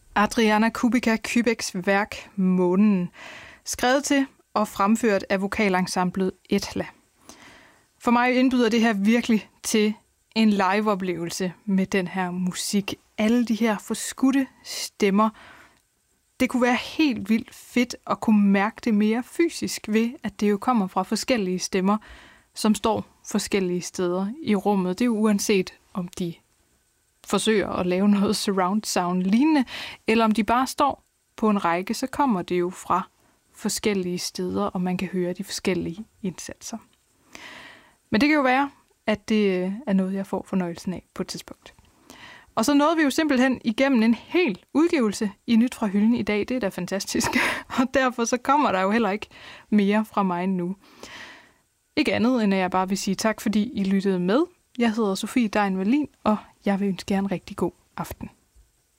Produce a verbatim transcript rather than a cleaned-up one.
Adriana Kubica Kübeks værk Månen, skrevet til og fremført af vokalensemblet Etla. For mig indbyder det her virkelig til en liveoplevelse med den her musik. Alle de her forskudte stemmer. Det kunne være helt vildt fedt at kunne mærke det mere fysisk ved, at det jo kommer fra forskellige stemmer, som står forskellige steder i rummet. Det er jo uanset, om de forsøger at lave noget surround sound lignende, eller om de bare står på en række, så kommer det jo fra forskellige steder, og man kan høre de forskellige indsatser. Men det kan jo være, at det er noget, jeg får fornøjelsen af på et tidspunkt. Og så nåede vi jo simpelthen igennem en hel udgivelse i Nyt fra hylden i dag. Det er da fantastisk. Og derfor så kommer der jo heller ikke mere fra mig nu. Ikke andet, end at jeg bare vil sige tak, fordi I lyttede med. Jeg hedder Sofie Dein Wallin, og jeg vil ønske jer en rigtig god aften.